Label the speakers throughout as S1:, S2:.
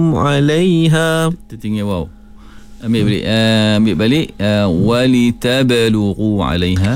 S1: عليها.
S2: Tertinggal wow. Ambil balik. Walitablugu 'alaiha.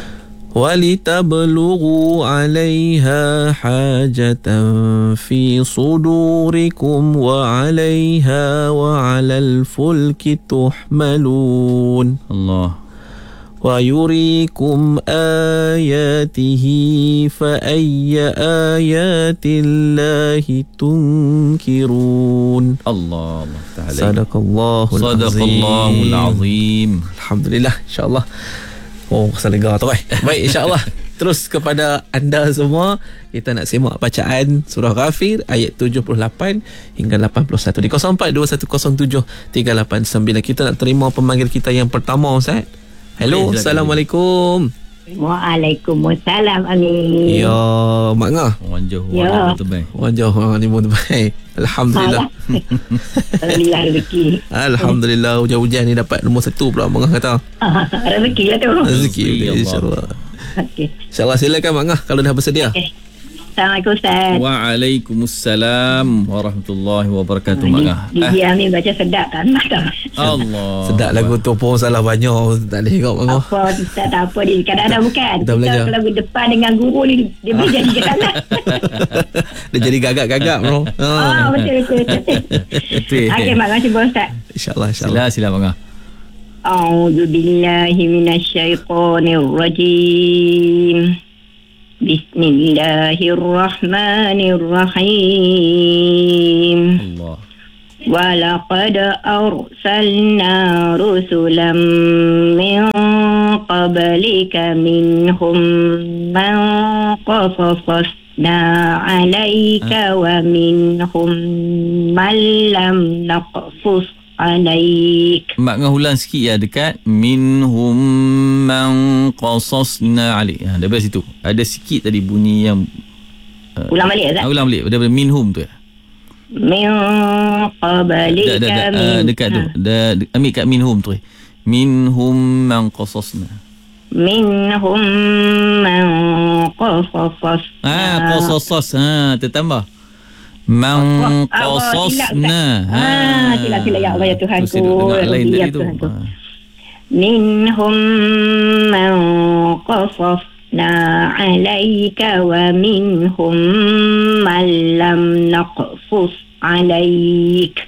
S1: ولتبلغوا عليها حاجة في صدوركم وعليها وعلى الفلك تحملون.
S2: Allah.
S1: ويريكم آياته فأي آيات الله تنكرون.
S2: Allah Ta'ala.
S1: Sadaqallahul
S2: Azim.
S1: Alhamdulillah, insyaAllah. Oh, rasa lega tu. Baik, insyaAllah. Terus kepada anda semua, kita nak simak bacaan surah Ghafir ayat 78 hingga 81 di 0421073889. Kita nak terima pemanggil kita yang pertama, Ustaz. Hello, Assalamualaikum.
S3: Waalaikumsalam, Amin.
S1: Ya, Mak Ngah.
S2: Orang jauh,
S3: Ya.
S2: orang terbaik.
S1: Orang jauh, orang ni pun terbaik. Alhamdulillah.
S3: Alhamdulillah rezeki.
S1: Alhamdulillah, hujan-hujan ni dapat nombor 1 pula Mak Ngah kata.
S3: Rezeki lah tu.
S1: Rezeki,
S2: Allah.
S1: insyaAllah.
S3: Okey.
S1: InsyaAllah, silakan Mak Ngah kalau dah bersedia.
S3: Okay. Assalamualaikum, Ustaz.
S2: Waalaikumsalam warahmatullahi wabarakatuh, Mak Ngah.
S3: Gigi Amin baca sedap kan?
S2: Allah.
S1: Sedap lagu tu pun salah banyak. Tak boleh tengok Mak Ngah.
S3: Apa, Ustaz, tak apa ni. Kadang-kadang bukan.
S1: Kita belajar.
S3: Kita lagu depan dengan guru ni, dia boleh jadi jalan.
S1: Dia jadi gagap-gagap bro.
S3: Betul. Okey, mak kasih Ustaz.
S1: InsyaAllah.
S2: Sila Mak Ngah.
S3: A'udzu billahi minasyaitonir rajim. Bismillahirrahmanirrahim.
S2: Allah.
S3: Walaqad arsalna rusulan min qablika minhum man qasasna alayka wa minhum man lam naqsus alaik.
S2: Mak Ngah ulang sikit ya, dekat minhum man qasasna alaik. Daripada situ ada sikit tadi bunyi yang
S3: Ulang balik, Azad.
S2: ulang balik daripada minhum tu ya.
S3: Min qablika
S2: Dekat tu ambil kat minhum tu. Minhum man qasasna.
S3: minhum man qasasna.
S2: Qasas. Tertambah man qasasna.
S3: Silap ya Allah ya Tuhanku.
S2: Dengar lain tadi tu.
S3: Minhum man qasasna alayka wa minhum man lam naqsus alaik.